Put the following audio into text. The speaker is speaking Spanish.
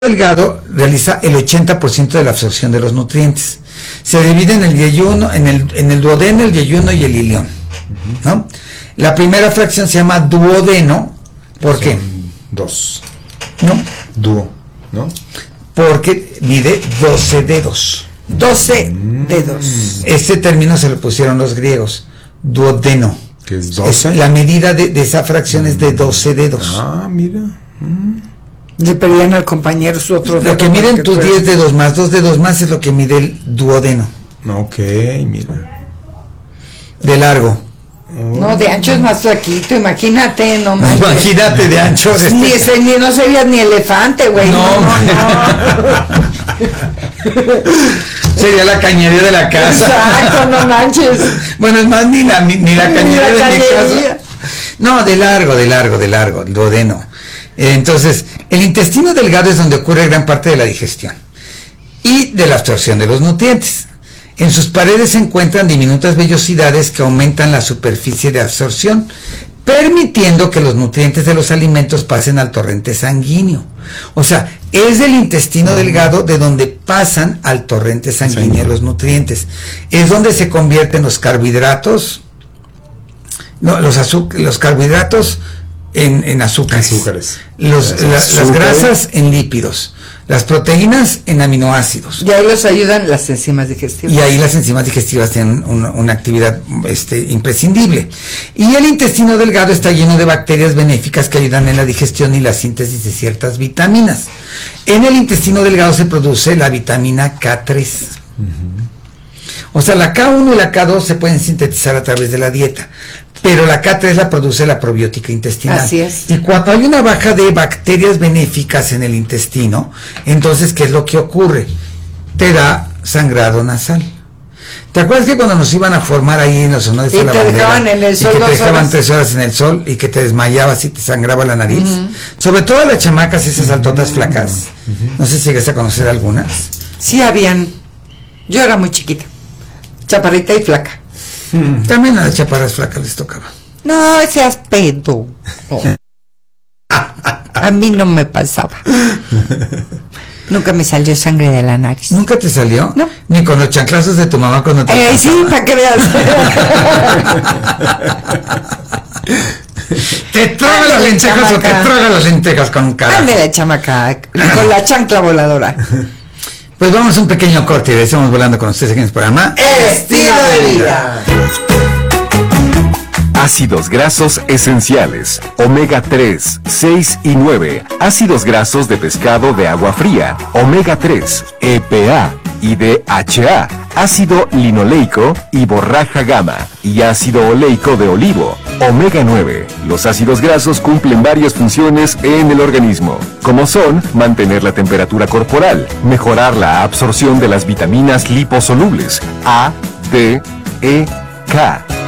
delgado realiza el 80% de la absorción de los nutrientes. Se divide en el yeyuno, en el duodeno, el yeyuno y el ilión, ¿no? La primera fracción se llama duodeno. ¿Por qué? Dos. ¿No? Dúo, ¿no? Porque mide 12 dedos. 12 dedos. Este término se lo pusieron los griegos. Duodeno. ¿Qué es 12? La medida de esa fracción es de 12 dedos. Ah, mira. Le pedían al compañero su otro dedo. Lo que miden tus 10 dedos más 2 dedos más es lo que mide el duodeno. Ok, mira. De largo. No, de ancho es más flaquito, imagínate, no manches. Imagínate de ancho. No serías ni elefante, güey. No. Sería la cañería de la casa. Exacto, no manches. Bueno, es más, ni la cañería de mi casa. No, de largo, el duodeno. Entonces, el intestino delgado es donde ocurre gran parte de la digestión y de la absorción de los nutrientes. En sus paredes se encuentran diminutas vellosidades que aumentan la superficie de absorción, permitiendo que los nutrientes de los alimentos pasen al torrente sanguíneo. O sea, es del intestino delgado de donde pasan al torrente sanguíneo los nutrientes. Es donde se convierten los carbohidratos, los carbohidratos en azúcares. Las grasas en lípidos, las proteínas en aminoácidos. Y ahí los ayudan las enzimas digestivas. Y ahí las enzimas digestivas tienen una actividad imprescindible. Y el intestino delgado está lleno de bacterias benéficas que ayudan en la digestión y la síntesis de ciertas vitaminas. En el intestino delgado se produce la vitamina K3. O sea, la K1 y la K2 se pueden sintetizar a través de la dieta, pero la K3 la produce la probiótica intestinal. Así es. Y cuando hay una baja de bacterias benéficas en el intestino, entonces, ¿qué es lo que ocurre? Te da sangrado nasal. ¿Te acuerdas que cuando nos iban a formar ahí en los honores de la bandera, dejaban en el sol y que te dejaban 2 horas? 3 horas en el sol y que te desmayabas y te sangraba la nariz? Sobre todo las chamacas, esas altotas flacas. No sé si llegas a conocer algunas. Sí habían. Yo era muy chiquita, chaparrita y flaca. También a las chaparras flacas les tocaba. No seas pedo. No. A mí no me pasaba. Nunca me salió sangre de la nariz. ¿Nunca te salió? No. Ni con los chanclazos de tu mamá cuando te Sí, para que veas. te traga las lentejas o te traga las lentejas con cara. Ándale, chamaca, con la chancla voladora. Pues vamos a un pequeño corte y estamos volando con ustedes aquí en el programa Estilo de vida. Ácidos grasos esenciales, omega 3, 6 y 9, ácidos grasos de pescado de agua fría, omega 3, EPA y DHA, ácido linoleico y borraja gamma y ácido oleico de olivo, omega 9. Los ácidos grasos cumplen varias funciones en el organismo, como son mantener la temperatura corporal, mejorar la absorción de las vitaminas liposolubles A, D, E, K,